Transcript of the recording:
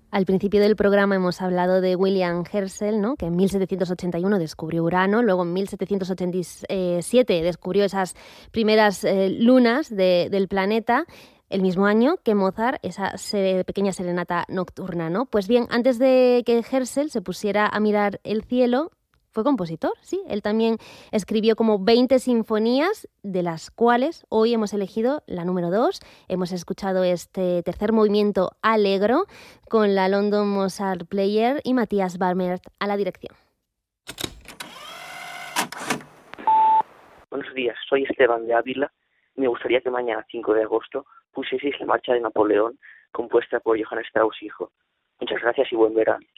Al principio del programa hemos hablado de William Herschel, ¿no? Que en 1781 descubrió Urano, luego en 1787 descubrió esas primeras lunas del planeta, el mismo año que Mozart, esa pequeña serenata nocturna, ¿no? Pues bien, antes de que Herschel se pusiera a mirar el cielo, fue compositor, sí. Él también escribió como 20 sinfonías, de las cuales hoy hemos elegido la número 2. Hemos escuchado este tercer movimiento Allegro con la London Mozart Player y Matthias Bamert a la dirección. Buenos días, soy Esteban de Ávila y me gustaría que mañana, 5 de agosto, pusieseis la marcha de Napoleón compuesta por Johann Strauss hijo. Muchas gracias y buen verano.